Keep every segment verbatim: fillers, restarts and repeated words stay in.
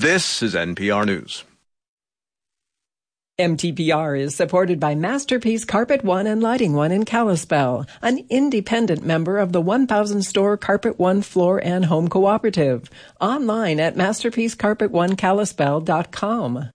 This is N P R News. M T P R is supported by Masterpiece Carpet One and Lighting One in Kalispell, an independent member of the one thousand store Carpet One Floor and Home Cooperative. Online at masterpiece carpet one kalispell dot com.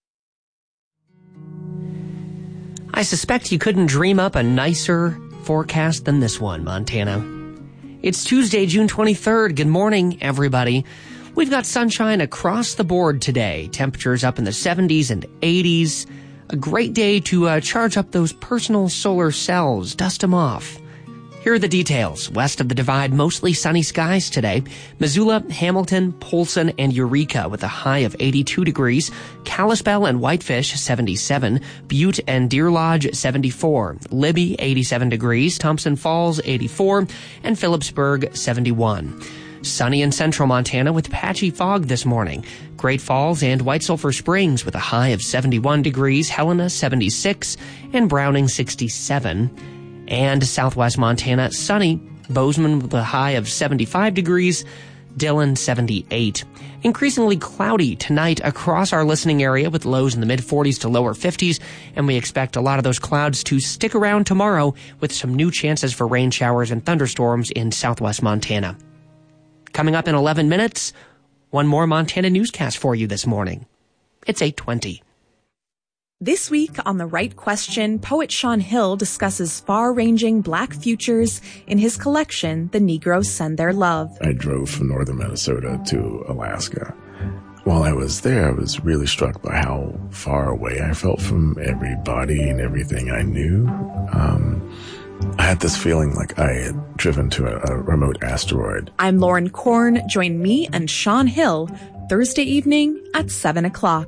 I suspect you couldn't dream up a nicer forecast than this one, Montana. It's Tuesday, June twenty-third. Good morning, everybody. We've got sunshine across the board today. Temperatures up in the seventies and eighties. A great day to uh, charge up those personal solar cells, dust them off. Here are the details. West of the Divide, mostly sunny skies today. Missoula, Hamilton, Polson, and Eureka with a high of eighty-two degrees. Kalispell and Whitefish, seventy-seven. Butte and Deer Lodge, seventy-four. Libby, eighty-seven degrees. Thompson Falls, eighty-four. And Phillipsburg, seventy-one. Sunny in central Montana with patchy fog this morning. Great Falls and White Sulphur Springs with a high of seventy-one degrees. Helena, seventy-six. And Browning, sixty-seven. And southwest Montana, sunny. Bozeman with a high of seventy-five degrees. Dillon, seventy-eight. Increasingly cloudy tonight across our listening area with lows in the mid-forties to lower fifties. And we expect a lot of those clouds to stick around tomorrow with some new chances for rain showers and thunderstorms in southwest Montana. Coming up in eleven minutes, one more Montana newscast for you this morning. It's eight twenty. This week on The Right Question, poet Sean Hill discusses far-ranging Black futures in his collection, The Negroes Send Their Love. I drove from northern Minnesota to Alaska. While I was there, I was really struck by how far away I felt from everybody and everything I knew. Um... I had this feeling like I had driven to a, a remote asteroid. I'm Lauren Korn. Join me and Sean Hill Thursday evening at seven o'clock.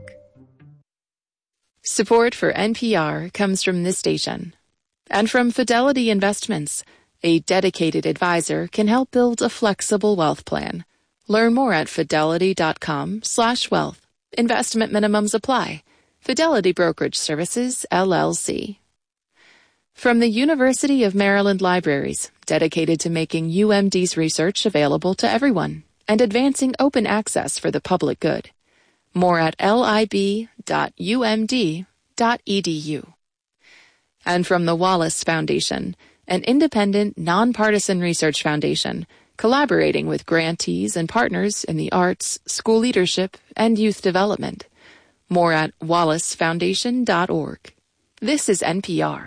Support for N P R comes from this station and from Fidelity Investments. A dedicated advisor can help build a flexible wealth plan. Learn more at fidelity.com slash wealth. Investment minimums apply. Fidelity Brokerage Services, L L C. From the University of Maryland Libraries, dedicated to making U M D's research available to everyone and advancing open access for the public good. More at lib dot u m d dot e d u. And from the Wallace Foundation, an independent, nonpartisan research foundation collaborating with grantees and partners in the arts, school leadership, and youth development. More at wallace foundation dot org. This is N P R.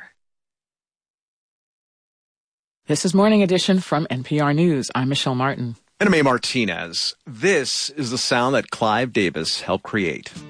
This is Morning Edition from N P R News. I'm Michelle Martin. And I'm A. Martinez. This is the sound that Clive Davis helped create.